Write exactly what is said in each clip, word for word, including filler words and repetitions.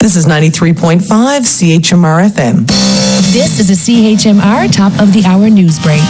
This is ninety-three point five C H M R F M. This is a C H M R top of the hour news break.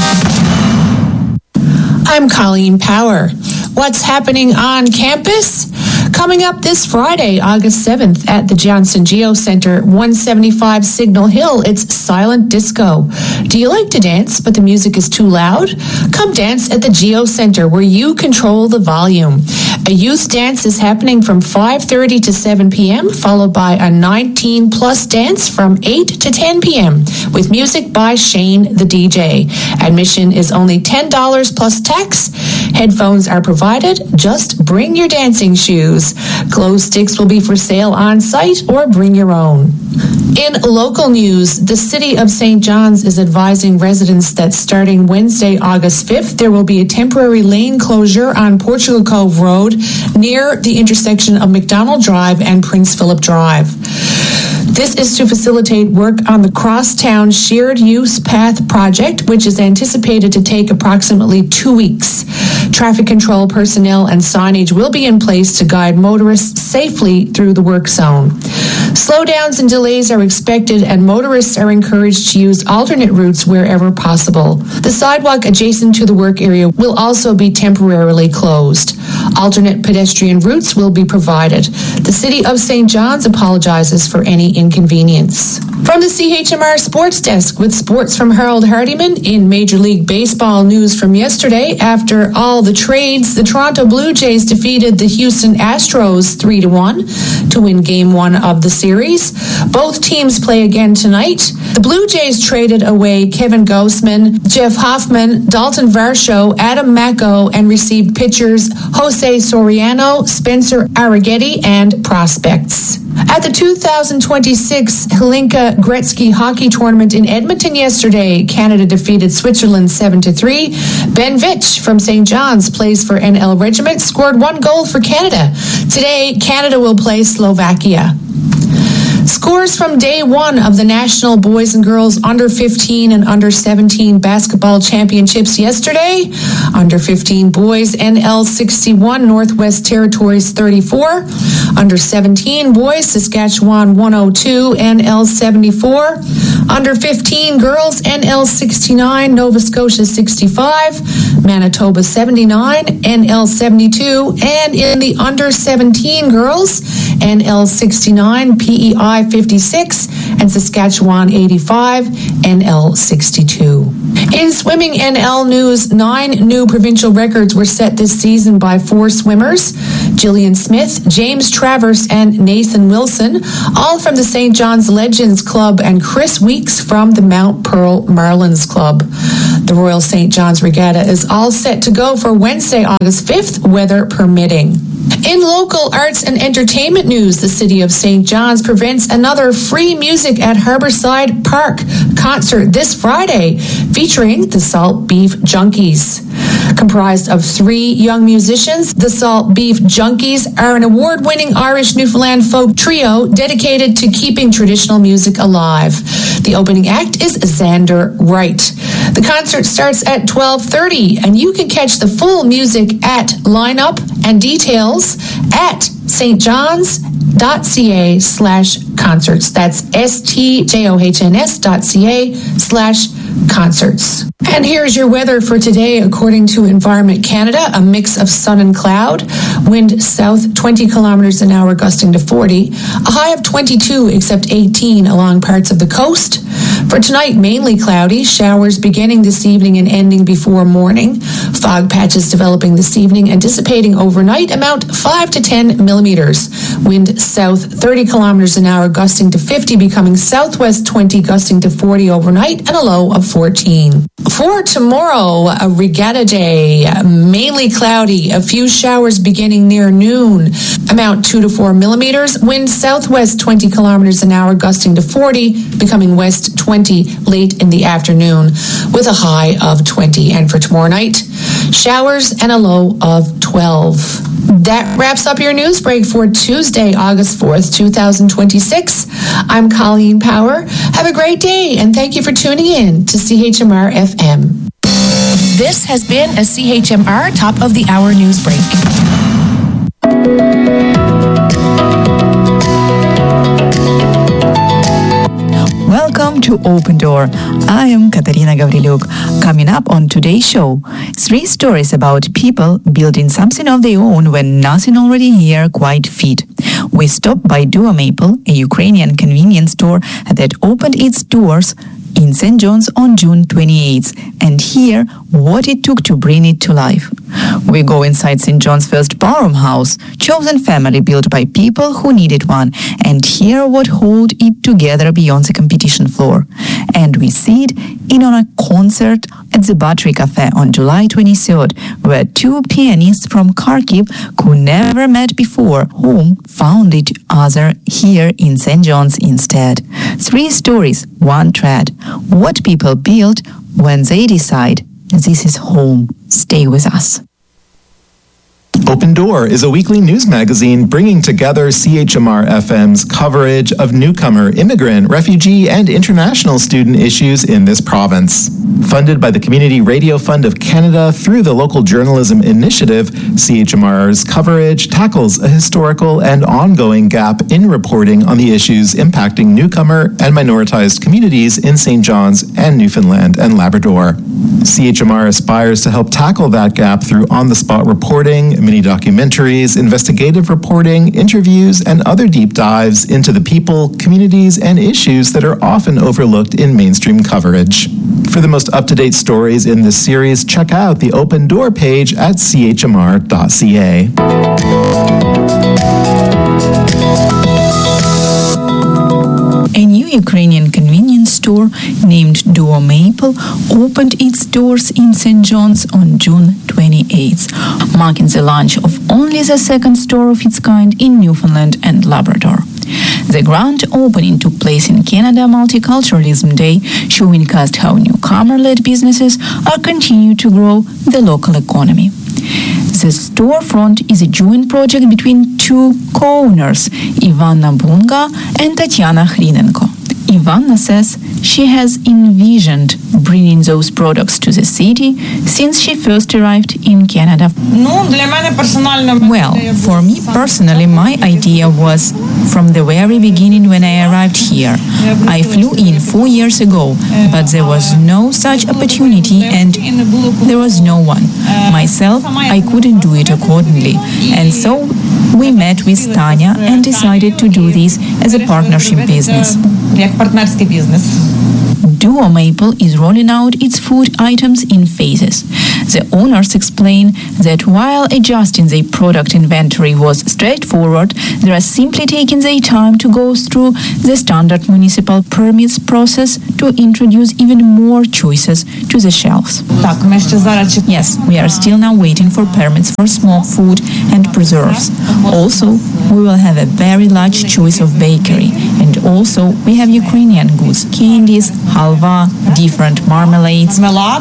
I'm Colleen Power. What's happening on campus? Coming up this Friday, August seventh, at the Johnson Geo Center, one seventy-five Signal Hill, it's Silent Disco. Do you like to dance, but the music is too loud? Come dance at the Geo Center, where you control the volume. A youth dance is happening from five thirty to seven p.m., followed by a nineteen plus dance from eight to ten p.m., with music by Shane the D J. Admission is only ten dollars plus tax. Headphones are provided. Just bring your dancing shoes. Glow sticks will be for sale on site, or bring your own. In local news, the City of Saint John's is advising residents that starting Wednesday, August fifth, there will be a temporary lane closure on Portugal Cove Road near the intersection of McDonald Drive and Prince Philip Drive. This is to facilitate work on the Crosstown Shared Use Path project, which is anticipated to take approximately two weeks. Traffic control personnel and signage will be in place to guide motorists safely through the work zone. Slowdowns and delays are expected, and motorists are encouraged to use alternate routes wherever possible. The sidewalk adjacent to the work area will also be temporarily closed. Alternate pedestrian routes will be provided. The City of Saint John's apologizes for any inconvenience. From the C H M R Sports Desk with sports from Harold Hardiman. In Major League Baseball news from yesterday, after all the trades, the Toronto Blue Jays defeated the Houston Astros three to one to win Game one of the series. Both teams play again tonight. The Blue Jays traded away Kevin Gausman, Jeff Hoffman, Dalton Varsho, Adam Macko, and received pitchers Jose Soriano, Spencer Arrighetti, and prospects. At the two thousand twenty-six Hlinka Gretzky Hockey Tournament in Edmonton yesterday, Canada defeated Switzerland seven to three. Ben Vitch from Saint John's plays for N L Regiment, scored one goal for Canada. Today, Canada will play Slovakia. Scores from day one of the National Boys and Girls Under fifteen and Under seventeen Basketball Championships yesterday. Under fifteen Boys, N L sixty-one, Northwest Territories thirty-four. Under seventeen Boys, Saskatchewan one oh two, N L seventy-four. Under fifteen Girls, N L sixty-nine, Nova Scotia sixty-five. Manitoba seventy-nine, N L seventy-two. And in the Under seventeen Girls, N L sixty-nine, P E I fifty-six, and Saskatchewan eighty-five, N L sixty-two. In swimming N L news, nine new provincial records were set this season by four swimmers: Gillian Smith, James Travers, and Nathan Wilson, all from the Saint John's Legends Club, and Chris Weeks from the Mount Pearl Marlins Club. The Royal Saint John's Regatta is all set to go for Wednesday, August fifth, weather permitting. In local arts and entertainment news, the City of Saint John's presents another free music at Harborside Park concert this Friday, featuring the Salt Beef Junkies. Comprised of three young musicians, the Salt Beef Junkies are an award-winning Irish Newfoundland folk trio dedicated to keeping traditional music alive. The opening act is Xander Wright. The concert starts at twelve thirty, and you can catch the full music at lineup and details at stjohns.ca slash concerts. That's S-T-J-O-H-N-S dot C-A slash concerts. And here's your weather for today, according to Environment Canada. A mix of sun and cloud. Wind south twenty kilometers an hour, gusting to forty. A high of twenty-two, except eighteen along parts of the coast. For tonight, mainly cloudy. Showers beginning this evening and ending before morning. Fog patches developing this evening and dissipating overnight. Amount five to ten millimeters. Wind south thirty kilometers an hour, gusting to fifty, becoming southwest twenty, gusting to forty overnight, and a low of fourteen. For tomorrow, a regatta day, mainly cloudy, a few showers beginning near noon, amount two to four millimeters, wind southwest twenty kilometers an hour, gusting to forty, becoming west twenty late in the afternoon, with a high of twenty. And for tomorrow night, showers and a low of twelve. That wraps up your news break for Tuesday, August fourth, twenty twenty-six. I'm Colleen Power. Have a great day, and thank you for tuning in to C H M R F M. This has been a C H M R Top of the Hour news break. to Open Door. I am Katarina Gavriluk. Coming up on today's show, three stories about people building something of their own when nothing already here quite fit. We stopped by Duo Maple, a Ukrainian convenience store that opened its doors in Saint John's on June twenty-eighth, and hear what it took to bring it to life. We go inside Saint John's first ballroom house, chosen family built by people who needed one, and hear what held it together beyond the competition floor. And we sit in on a concert at the Battery Cafe on July twenty-third, where two pianists from Kharkiv who never met before home found each other here in Saint John's instead. Three stories, one thread. What people build when they decide this is home. Stay with us. Open Door is a weekly news magazine bringing together C H M R F M's coverage of newcomer, immigrant, refugee, and international student issues in this province. Funded by the Community Radio Fund of Canada through the Local Journalism Initiative, C H M R's coverage tackles a historical and ongoing gap in reporting on the issues impacting newcomer and minoritized communities in Saint John's and Newfoundland and Labrador. C H M R aspires to help tackle that gap through on-the-spot reporting, mini documentaries, investigative reporting, interviews, and other deep dives into the people, communities, and issues that are often overlooked in mainstream coverage. For the most up-to-date stories in this series, check out the Open Door page at c h m r dot c a. A new Ukrainian convenience store named Duo Maple opened its doors in Saint John's on June twenty-eighth, marking the launch of only the second store of its kind in Newfoundland and Labrador. The grand opening took place in Canada Multiculturalism Day, showing just how newcomer-led businesses are continuing to grow the local economy. The storefront is a joint project between two co-owners, Ivana Bunga and Tatiana Hrinenko. Ivana says she has envisioned bringing those products to the city since she first arrived in Canada. Well, for me personally, my idea was from the very beginning when I arrived here. I flew in four years ago, but there was no such opportunity and there was no one. Myself, I couldn't do it accordingly. And so we met with Tanya and decided to do this as a partnership business. Duo Maple is rolling out its food items in phases. The owners explain that while adjusting their product inventory was straightforward, they are simply taking their time to go through the standard municipal permits process to introduce even more choices to the shelves. Yes, we are still now waiting for permits for smoked food and preserves. Also, we will have a very large choice of bakery, and also we have Ukrainian goods, candies, halva, different marmalades.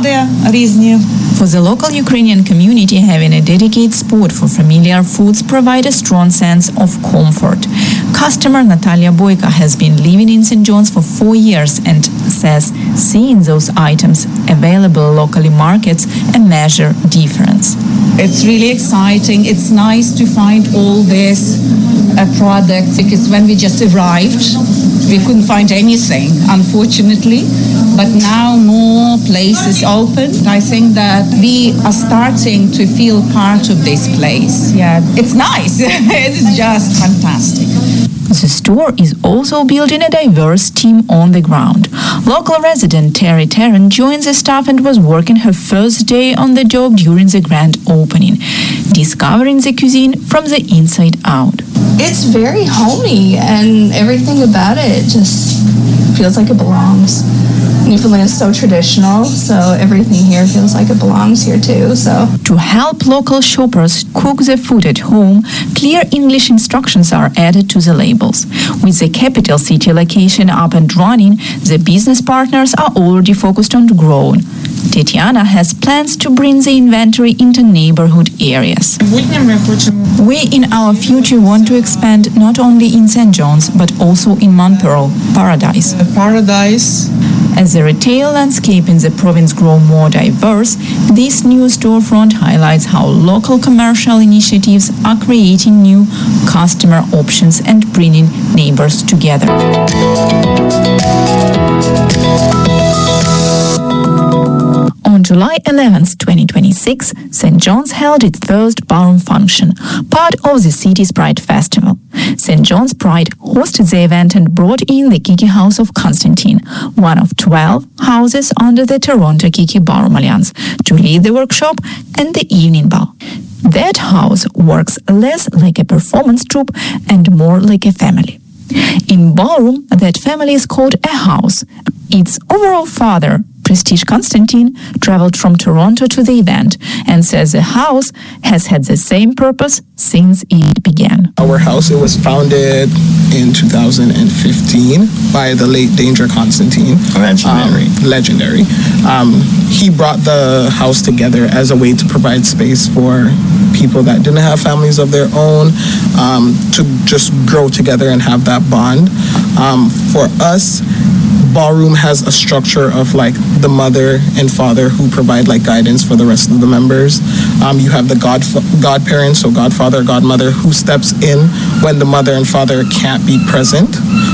For the local Ukrainian community, having a dedicated spot for familiar foods provides a strong sense of comfort. Customer Natalia Boyka has been living in Saint John's for four years and says seeing those items available locally markets a major difference. It's really exciting. It's nice to find all this uh, products because when we just arrived, we couldn't find anything, unfortunately. But now more places open. I think that we are starting to feel part of this place. Yeah, it's nice. It's just fantastic. The store is also building a diverse team on the ground. Local resident Terry Tarrant joined the staff and was working her first day on the job during the grand opening, discovering the cuisine from the inside out. It's very homey, and everything about it just feels like it belongs. Newfoundland is so traditional, so everything here feels like it belongs here too. So to help local shoppers cook the food at home, clear English instructions are added to the labels. With the capital city location up and running, the business partners are already focused on growing. Tatiana has plans to bring the inventory into neighborhood areas. We in our future want to expand not only in Saint John's but also in Montpearl, Paradise. Paradise. As the the retail landscape in the province grow more diverse, this new storefront highlights how local commercial initiatives are creating new customer options and bringing neighbors together. On July eleventh, twenty twenty-six, Saint John's held its first ballroom function, part of the city's Pride Festival. Saint John's Pride hosted the event and brought in the Kiki House of Constantine, one of twelve houses under the Toronto Kiki Ballroom Alliance, to lead the workshop and the evening ball. That house works less like a performance troupe and more like a family. In ballroom, that family is called a house. Its overall father, Prestige Constantine, traveled from Toronto to the event and says the house has had the same purpose since it began. Our house, it was founded in two thousand fifteen by the late Danger Constantine. Legendary. Um, legendary. Um, he brought the house together as a way to provide space for people that didn't have families of their own, um, to just grow together and have that bond. Um, for us, ballroom has a structure of like the mother and father who provide like guidance for the rest of the members. Um, you have the god godparents, so godfather, godmother, who steps in when the mother and father can't be present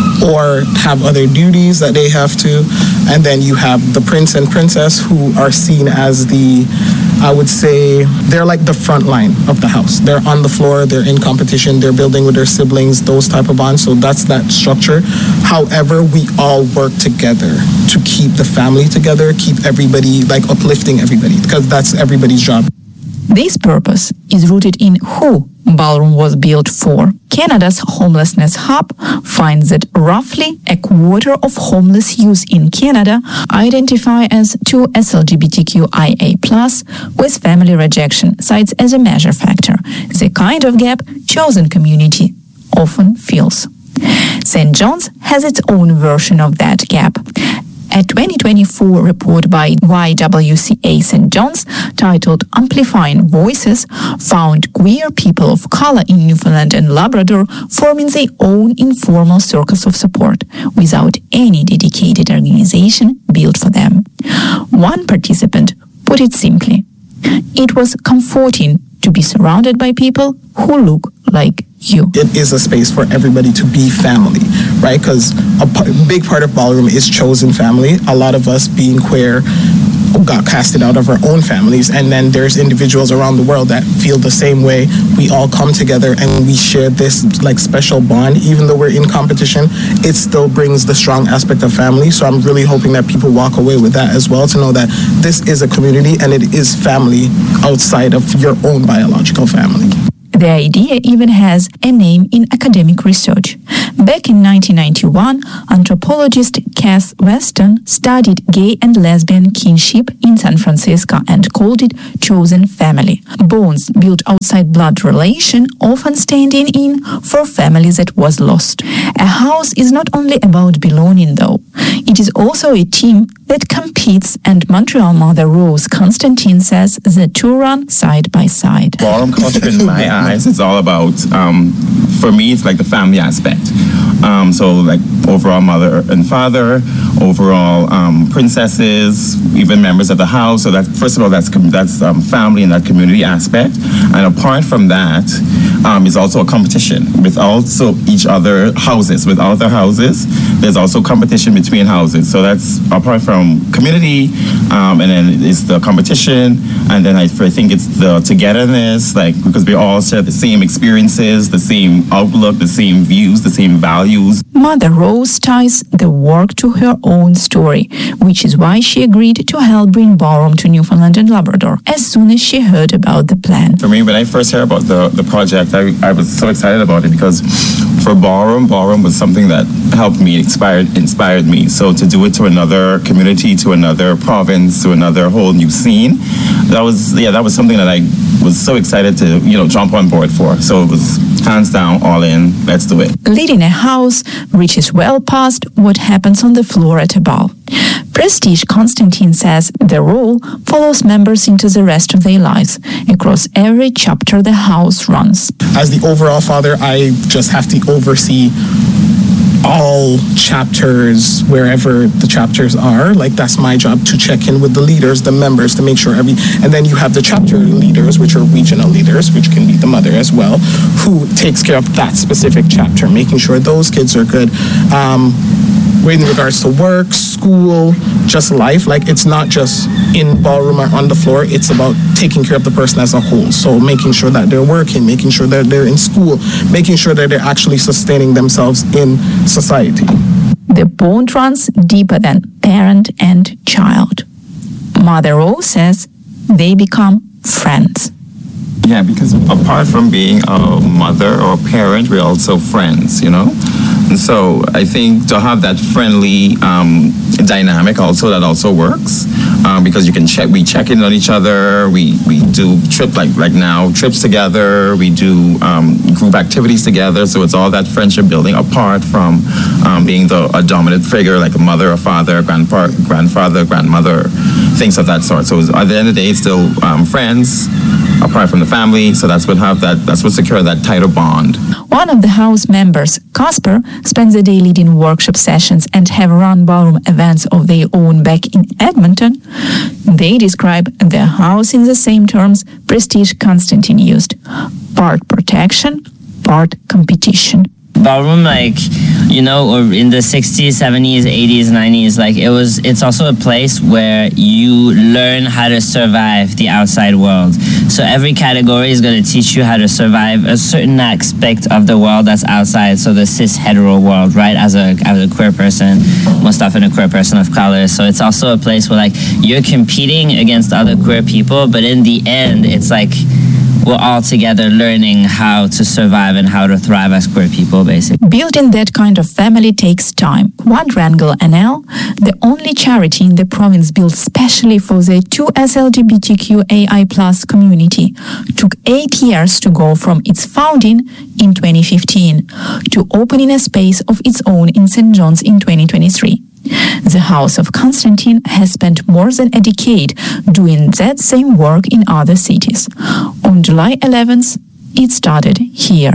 or have other duties that they have to. And then you have the prince and princess, who are seen as the, I would say, they're like the front line of the house. They're on the floor, they're in competition, they're building with their siblings, those type of bonds. So that's that structure. However, we all work together to keep the family together, keep everybody, like uplifting everybody, because that's everybody's job. This purpose is rooted in who Ballroom was built for. Canada's Homelessness Hub finds that roughly a quarter of homeless youth in Canada identify as two S L G B T Q I A plus, with family rejection cites as a major factor, the kind of gap chosen community often feels. Saint John's has its own version of that gap. A twenty twenty-four report by Y W C A Saint John's, titled Amplifying Voices, found queer people of color in Newfoundland and Labrador forming their own informal circles of support, without any dedicated organization built for them. One participant put it simply: it was comforting to be surrounded by people who look like you. It is a space for everybody to be family, right? Because a p- big part of ballroom is chosen family. A lot of us, being queer, got casted out of our own families, and then there's individuals around the world that feel the same way. We all come together and we share this like special bond. Even though we're in competition, it still brings the strong aspect of family. So I'm really hoping that people walk away with that as well, to know that this is a community and it is family outside of your own biological family. The idea even has a name in academic research. Back in nineteen ninety-one, anthropologist Cass Weston studied gay and lesbian kinship in San Francisco and called it chosen family. Bonds built outside blood relation, often standing in for family that was lost. A house is not only about belonging, though. It is also a team that competes, and Montreal mother Rose Constantine says the two run side by side. Ballroom culture, in my eyes, it's all about, um, for me, it's like the family aspect. Um, so like overall mother and father, overall um, princesses, even members of the house. So that, first of all, that's that's um, family and that community aspect. And apart from that, um, is also a competition with also each other houses. With other houses, there's also competition between houses. So that's apart from community, um, and then it's the competition, and then I, I think it's the togetherness, like because we all share the same experiences, the same outlook, the same views, the same values. Mother Rose ties the work to her own story, which is why she agreed to help bring ballroom to Newfoundland and Labrador as soon as she heard about the plan. For me, when I first heard about the, the project, I, I was so excited about it because for ballroom, ballroom was something that helped me, inspired, inspired me. So to do it to another community, to another province, to another whole new scene, that was, yeah, that was something that I was so excited to, you know, jump on board for. So it was hands down, all in, let's do it. Leading a house reaches well past what happens on the floor at a ball. Prestige Constantine says the role follows members into the rest of their lives, across every chapter the house runs. As the overall father, I just have to oversee all chapters, wherever the chapters are. Like, that's my job, to check in with the leaders, the members, to make sure every, and then you have the chapter leaders, which are regional leaders, which can be the mother as well, who takes care of that specific chapter, making sure those kids are good. Um, in regards to work, school, just life, like, it's not just in ballroom or on the floor, it's about taking care of the person as a whole. So making sure that they're working, making sure that they're in school, making sure that they're actually sustaining themselves in society. The bond runs deeper than parent and child. Mother Rose says they become friends. Yeah, because apart from being a mother or parent, we're also friends, you know? And so I think to have that friendly um, dynamic also, that also works. Um, because you can check, we check in on each other, we, we do trip, like like now, trips together, we do um, group activities together, so it's all that friendship building apart from um, being the a dominant figure, like a mother, a father, a grandpa, grandfather, grandmother, things of that sort. So at the end of the day, it's still um, friends, apart from the family, so that's what have that, that's what secure that tighter bond. One of the house members, Casper, spends the day leading workshop sessions and have run ballroom events of their own back in Edmonton. They describe their house in the same terms Prestige Constantine used: part protection, part competition. Ballroom, like, you know, or in the sixties, seventies, eighties, nineties, like, it was, it's also a place where you learn how to survive the outside world. So every category is going to teach you how to survive a certain aspect of the world that's outside. So the cis hetero world, right? As a, as a queer person, most often a queer person of color. So it's also a place where, like, you're competing against other queer people, but in the end, it's like, we're all together learning how to survive and how to thrive as queer people, basically. Building that kind of family takes time. Quadrangle N L, the only charity in the province built specially for the two S L G B T Q A I plus community, took eight years to go from its founding in twenty fifteen to opening a space of its own in Saint John's in twenty twenty-three. The House of Constantine has spent more than a decade doing that same work in other cities. On July eleventh, it started here.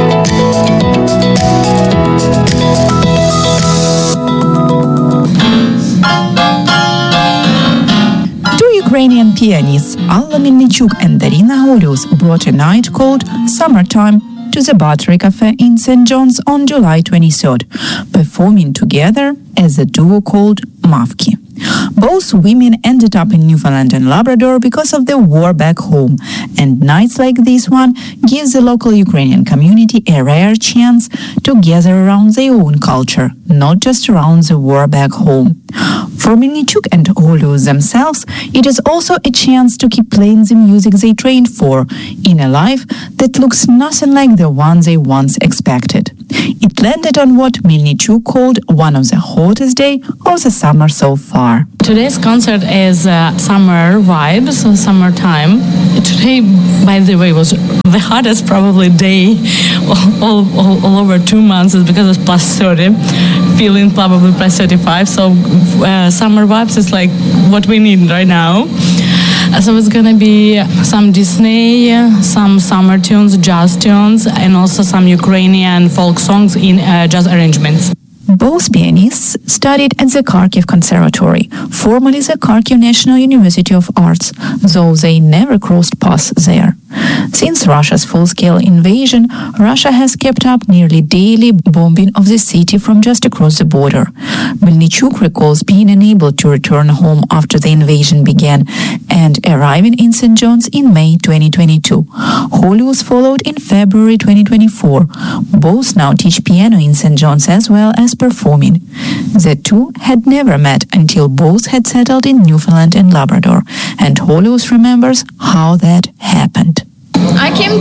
Two Ukrainian pianists, Alla Melnichuk and Darina Holius, brought a night called Summertime to the Battery Cafe in Saint John's on July twenty-third, performing together as a duo called Mavki. Both women ended up in Newfoundland and Labrador because of the war back home, and nights like this one gives the local Ukrainian community a rare chance to gather around their own culture, not just around the war back home. For Melnichuk and Holius themselves, it is also a chance to keep playing the music they trained for, in a life that looks nothing like the one they once expected. It landed on what Melnichuk called one of the hottest days of the summer so far. Today's concert is uh, summer vibes, so summertime. Today, by the way, was the hottest probably day all, all, all over two months because it's plus thirty, feeling probably plus thirty-five. So uh, summer vibes is like what we need right now. So it's gonna be some Disney, some summer tunes, jazz tunes, and also some Ukrainian folk songs in uh, jazz arrangements. Both pianists studied at the Kharkiv Conservatory, formerly the Kharkiv National University of Arts, though they never crossed paths there. Since Russia's full-scale invasion, Russia has kept up nearly daily bombing of the city from just across the border. Melnichuk recalls being unable to return home after the invasion began and arriving in Saint John's in May twenty twenty-two. Holius followed in February twenty twenty-four. Both now teach piano in Saint John's as well as performing. The two had never met until both had settled in Newfoundland and Labrador, and Holius remembers how that happened. I came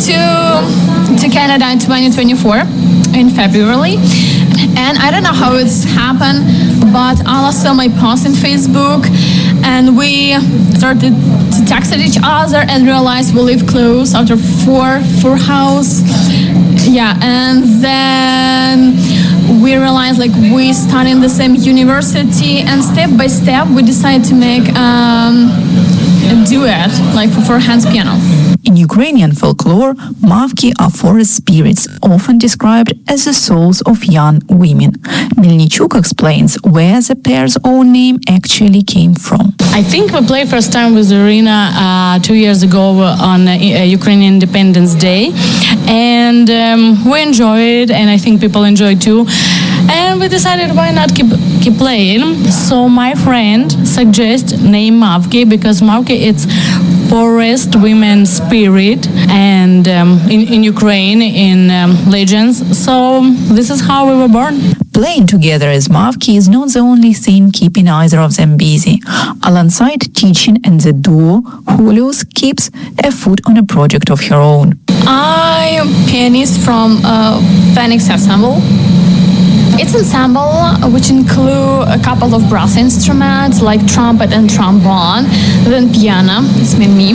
to to Canada in twenty twenty-four in February, and I don't know how it's happened, but Alla saw my post on Facebook, and we started to text each other and realized we live close after four four house. Yeah, and then we realized like we study in the same university, and step by step we decided to make um, a duet like for hands piano. In Ukrainian folklore, mavki are forest spirits, often described as the souls of young women. Melnichuk explains where the pair's own name actually came from. I think we played first time with Irina uh, two years ago on uh, Ukrainian Independence Day, and um, we enjoyed it, and I think people enjoy too. And we decided why not keep keep playing. So my friend suggested name Mavki because Mavki it's forest women spirit, and um, in, in Ukraine in um, legends. So this is how we were born. Playing together as Mavki is not the only thing keeping either of them busy. Alongside teaching and the duo, Julius keeps a foot on a project of her own. I'm a pianist from uh, Phoenix Ensemble. It's ensemble which include a couple of brass instruments like trumpet and trombone, then piano, it's me, me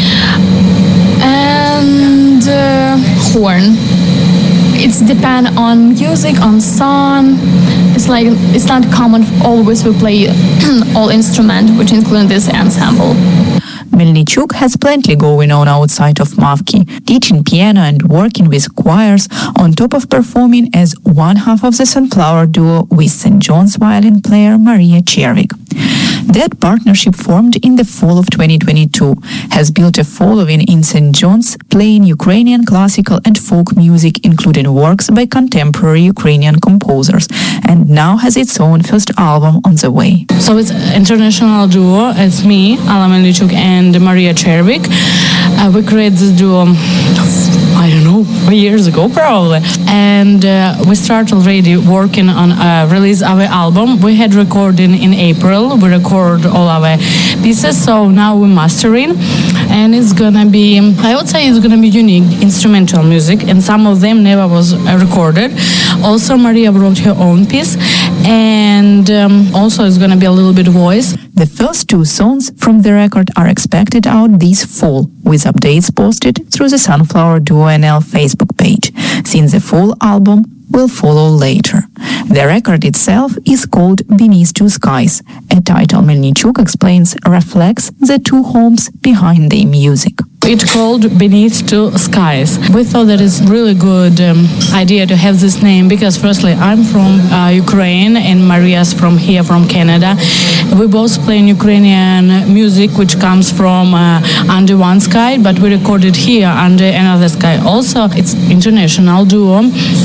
and uh, horn. It's depend on music, on song. It's like it's not common always we play all instrument which include this ensemble. Melnichuk has plenty going on outside of Mavki, teaching piano and working with choirs, on top of performing as one half of the Sunflower duo with Saint John's violin player Maria Chervik. That partnership, formed in the fall of twenty twenty-two, has built a following in Saint John's, playing Ukrainian classical and folk music, including works by contemporary Ukrainian composers, and now has its own first album on the way. So it's an international duo. It's me, Alla Melnichuk, and Maria Chervik. Uh, we created this duo, I don't know, four years ago probably. And uh, we started already working on uh, release our album. We had recording in April. We record all our pieces, so now we're mastering. And it's gonna be, I would say it's gonna be unique instrumental music, and some of them never was uh, recorded. Also, Maria wrote her own piece, and um, also it's gonna be a little bit voice. The first two songs from the record are expected out this fall, with updates posted through the Sunflower Duo N L Facebook page, since the full album will follow later. The record itself is called Beneath Two Skies, a title Melnichuk explains reflects the two homes behind their music. It's called Beneath Two Skies. We thought that it's really good um, idea to have this name because firstly I'm from uh, Ukraine and Maria's from here, from Canada. We both play Ukrainian music which comes from uh, under one sky, but we recorded here under another sky. Also, it's international duo,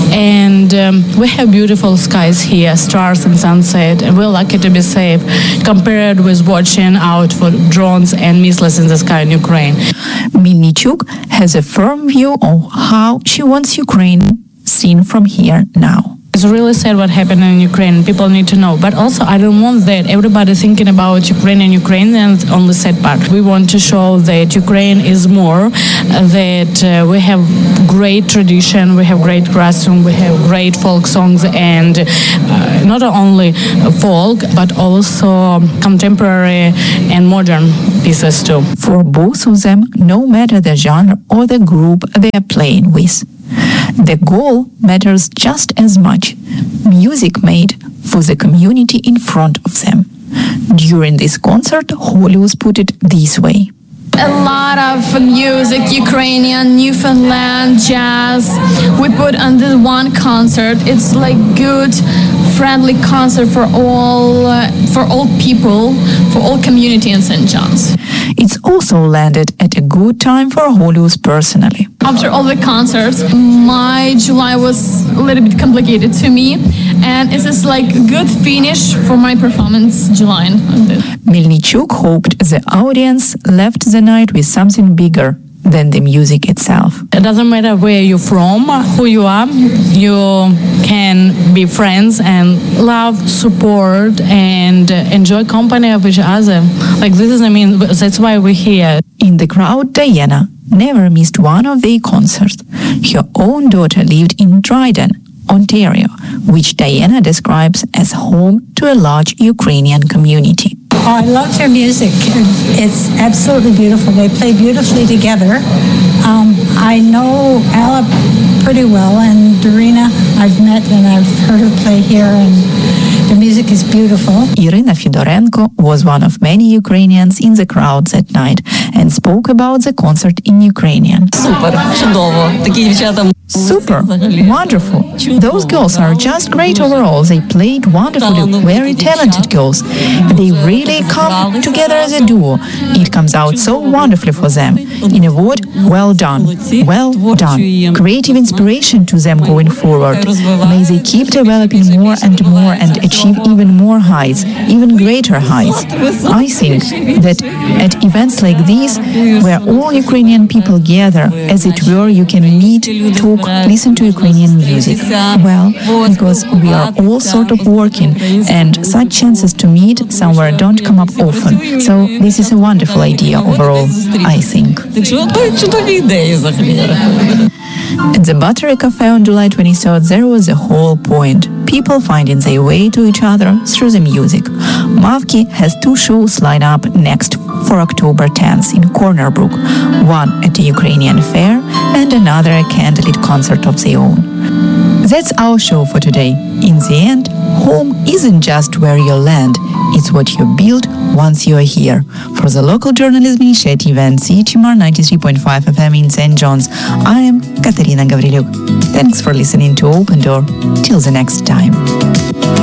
and um, we have beautiful skies here, stars and sunset, and we're lucky to be safe compared with watching out for drones and missiles in the sky in Ukraine. Melnichuk has a firm view of how she wants Ukraine seen from here now. It's really sad what happened in Ukraine. People need to know. But also, I don't want that everybody thinking about Ukraine and Ukraine and on the sad part. We want to show that Ukraine is more, that uh, we have great tradition, we have great classroom, we have great folk songs, and uh, not only folk, but also contemporary and modern pieces too. For both of them, no matter the genre or the group they are playing with, the goal matters just as much. Music made for the community in front of them. During this concert, Julius put it this way. A lot of music, Ukrainian, Newfoundland, jazz, we put on this one concert. It's like good, friendly concert for all, uh, for all people, for all community in Saint John's. It's also landed at a good time for Julius personally. After all the concerts, my July was a little bit complicated to me, and it's just like a good finish for my performance July. Melnichuk hoped the audience left the night with something bigger than the music itself. It doesn't matter where you're from, who you are, you can be friends and love, support, and enjoy company of each other. Like this is, I mean, that's why we're here. In the crowd, Diana never missed one of their concerts. Her own daughter lived in Dryden, Ontario, which Diana describes as home to a large Ukrainian community. Oh, I love their music. It's absolutely beautiful. They play beautifully together. Um, I know Alla pretty well, and Dorina I've met and I've heard her play here, and the music is beautiful. Irina Fedorenko was one of many Ukrainians in the crowd that night and spoke about the concert in Ukrainian. Super, чудово. Такі дівчата. Super, wonderful. Those girls are just great overall. They played wonderfully, very talented girls. They really come together as a duo. It comes out so wonderfully for them. In a word, well done. Well done. Creative inspiration to them going forward. May they keep developing more and more and achieve even more heights, even greater heights. I think that at events like these, where all Ukrainian people gather, as it were, you can meet, talk, listen to Ukrainian music. Well, because we are all sort of working, and such chances to meet somewhere don't come up often. So this is a wonderful idea overall, I think. At the Battery Cafe on July twenty-third, there was a whole point. People finding their way to each other through the music. Mavki has two shows lined up next for October tenth in Corner Brook, one at a Ukrainian fair and another a candlelit concert of their own. That's our show for today. In the end, home isn't just where you land, it's what you build once you're here. For the Local Journalism Initiative and C H M R ninety-three point five F M in Saint John's, I am Katerina Gavrilyuk. Thanks for listening to Open Door. Till the next time.